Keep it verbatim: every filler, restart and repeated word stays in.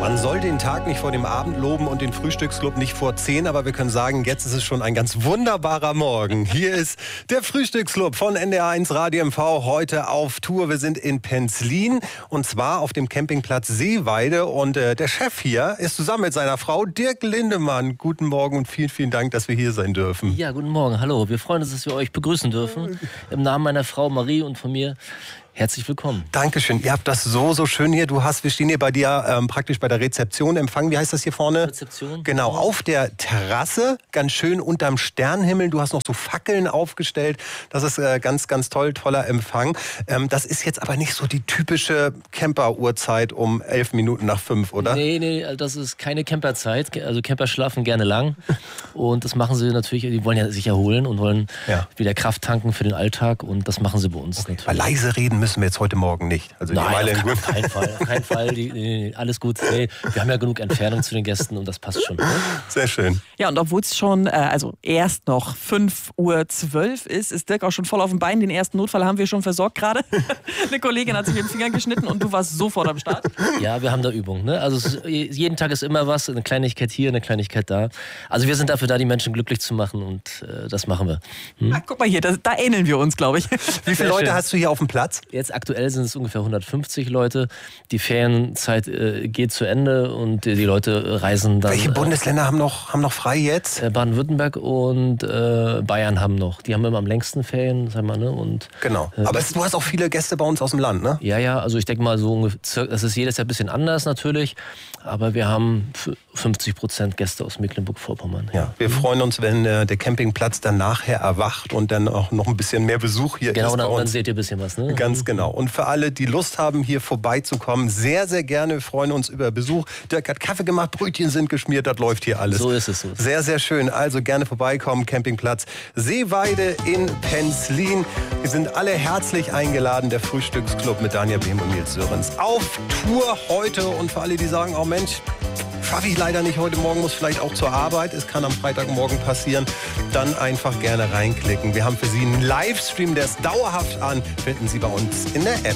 Man soll den Tag nicht vor dem Abend loben und den Frühstücksclub nicht vor zehn, aber wir können sagen, jetzt ist es schon ein ganz wunderbarer Morgen. Hier ist der Frühstücksclub von N D R eins Radio M V heute auf Tour. Wir sind in Penzlin und zwar auf dem Campingplatz Seeweide und äh, der Chef hier ist zusammen mit seiner Frau Dirk Lindemann. Guten Morgen und vielen, vielen Dank, dass wir hier sein dürfen. Ja, guten Morgen, hallo. Wir freuen uns, dass wir euch begrüßen dürfen. Im Namen meiner Frau Marie und von mir. Herzlich willkommen. Dankeschön. Ihr habt das so, so schön hier. Du hast, wir stehen hier bei dir ähm, praktisch bei der Rezeption empfangen. Wie heißt das hier vorne? Rezeption. Genau, auf der Terrasse, ganz schön unterm Sternenhimmel. Du hast noch so Fackeln aufgestellt. Das ist äh, ganz, ganz toll, toller Empfang. Ähm, das ist jetzt aber nicht so die typische Camper-Uhrzeit um elf Minuten nach fünf, oder? Nee, nee, das ist keine Camperzeit. Also Camper schlafen gerne lang. Und das machen sie natürlich, die wollen ja sich erholen und wollen ja. wieder Kraft tanken für den Alltag. Und das machen sie bei uns okay. natürlich. Bei leise reden müssen wir jetzt heute Morgen nicht. Also Nein, auf keinen Fall. Auf keinen Fall. Die, die, alles gut. Nee, wir haben ja genug Entfernung zu den Gästen und das passt schon. Ne? Sehr schön. Ja, und obwohl es schon, äh, also erst noch fünf Uhr zwölf ist, ist Dirk auch schon voll auf dem Bein. Den ersten Notfall haben wir schon versorgt gerade. Eine Kollegin hat sich den Finger geschnitten und du warst sofort am Start. Ja, wir haben da Übung. Ne? Also es ist, jeden Tag ist immer was, eine Kleinigkeit hier, eine Kleinigkeit da. Also wir sind dafür da, die Menschen glücklich zu machen und äh, das machen wir. Hm? Ah, guck mal hier, da, da ähneln wir uns, glaube ich. Wie viele Leute hast du hier auf dem Platz? Jetzt aktuell sind es ungefähr hundertfünfzig Leute. Die Ferienzeit äh, geht zu Ende und die Leute reisen dann. Welche Bundesländer äh, haben, noch, haben noch frei jetzt? Äh, Baden-Württemberg und äh, Bayern haben noch. Die haben immer am längsten Ferien, sag mal, ne? Und, genau. Äh, Aber es, du hast auch viele Gäste bei uns aus dem Land, ne? Ja, ja. Also ich denke mal so ungefähr, das ist jedes Jahr ein bisschen anders natürlich. Aber wir haben fünfzig Prozent Gäste aus Mecklenburg-Vorpommern. Ja. Ja, wir mhm. freuen uns, wenn äh, der Campingplatz dann nachher erwacht und dann auch noch ein bisschen mehr Besuch hier genau, ist. Genau, dann, dann seht ihr ein bisschen was, ne? Ganz genau. Und für alle, die Lust haben, hier vorbeizukommen, sehr, sehr gerne. Wir freuen uns über Besuch. Dirk hat Kaffee gemacht, Brötchen sind geschmiert, das läuft hier alles. So ist es. So. Sehr, sehr schön. Also gerne vorbeikommen, Campingplatz Seeweide in Penzlin. Wir sind alle herzlich eingeladen, der Frühstücksclub mit Daniel Behm und Nils Sörens. Auf Tour heute und für alle, die sagen, oh Mensch, schaffe ich leider nicht heute Morgen, muss vielleicht auch zur Arbeit. Es kann am Freitagmorgen passieren. Dann einfach gerne reinklicken. Wir haben für Sie einen Livestream, der ist dauerhaft an. Finden Sie bei uns in der App.